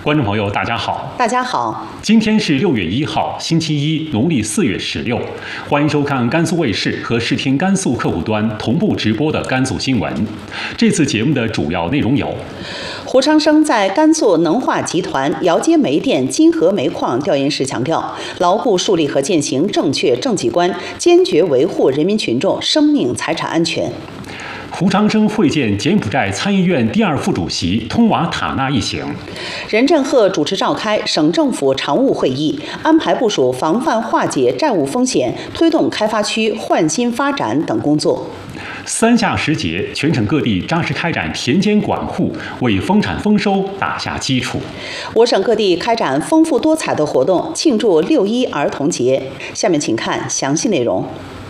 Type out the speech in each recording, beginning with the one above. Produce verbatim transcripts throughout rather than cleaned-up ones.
观众朋友，大家好！ 大家好， 今天是六月一号，星期一，农历四月十六。欢迎收看甘肃卫视和视听甘肃客户端同步直播的甘肃新闻。这次节目的主要内容有： 胡长生在甘肃能化集团姚街煤电金河煤矿调研时强调，牢固树立和践行正确政绩观，坚决维护人民群众生命财产安全。 胡长生会见柬埔寨参议院第二副主席通瓦塔纳一行。 任正赫主持召开省政府常务会议，安排部署防范化解债务风险、推动开发区焕新发展等工作。 三下时节，全省各地扎实开展田间管护，为丰产丰收打下基础。 我省各地开展丰富多彩的活动，庆祝六一儿童节。下面请看详细内容。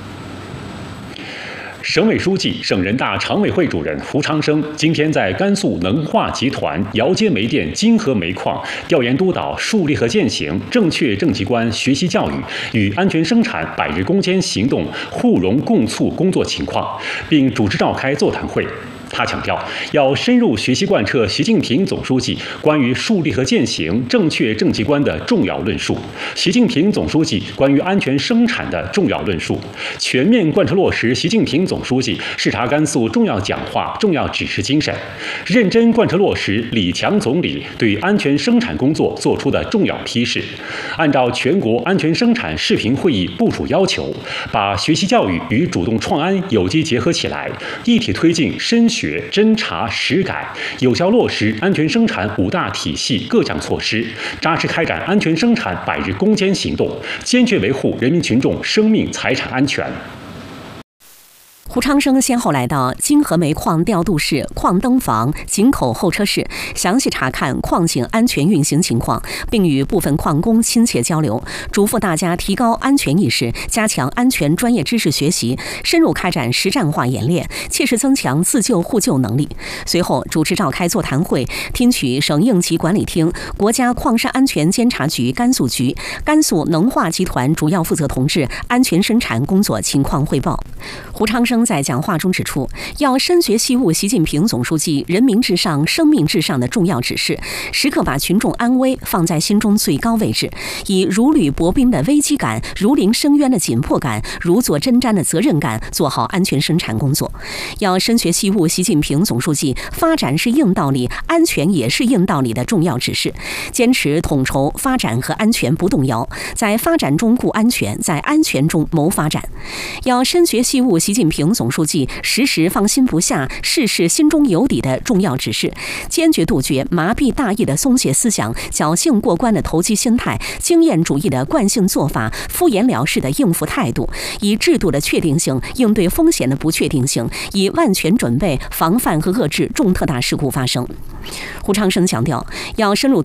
省委书记、省人大常委会主任胡长生今天在甘肃能化集团姚街煤电金河煤矿调研督导树立和践行正确政绩观学习教育与安全生产百日攻坚行动互融共促工作情况，并主持召开座谈会。他强调，要深入学习贯彻习近平总书记关于树立和践行正确政绩观的重要论述，习近平总书记关于安全生产的重要论述，全面贯彻落实习近平总书记视察甘肃重要讲话、重要指示精神，认真贯彻落实李强总理对安全生产工作作出的重要批示，按照全国安全生产视频会议部署要求，把学习教育与主动创安有机结合起来，一体推进深学、侦查、实改，有效落实安全生产五大体系各项措施，扎实开展安全生产百日攻坚行动，坚决维护人民群众生命财产安全。 胡长生先后来到金河煤矿调度室、矿灯房、井口候车室，详细查看矿井安全运行情况，并与部分矿工亲切交流，嘱咐大家提高安全意识，加强安全专业知识学习，深入开展实战化演练，切实增强自救互救能力。随后主持召开座谈会，听取省应急管理厅、国家矿山安全监察局甘肃局、甘肃能化集团主要负责同志安全生产工作情况汇报。胡长生在讲话中指出，要深学习悟习近平总书记人民至上、生命至上的重要指示，时刻把群众安危放在心中最高位置，以如履薄冰的危机感、如临深渊的紧迫感、如坐针毡的责任感，做好安全生产工作。要深学习悟习近平总书记发展是硬道理，安全也是硬道理的重要指示，坚持统筹发展和安全不动摇，在发展中顾安全，在安全中谋发展。要深学习悟习近平总书记时时放心不下、事事心中有底的重要指示，坚决杜绝麻痹大意的松懈思想、侥幸过关的投机心态、经验主义的惯性做法、敷衍了事的应付态度，以制度的确定性应对风险的不确定性，以万全准备防范和遏制重特大事故发生。胡长生强调，要深入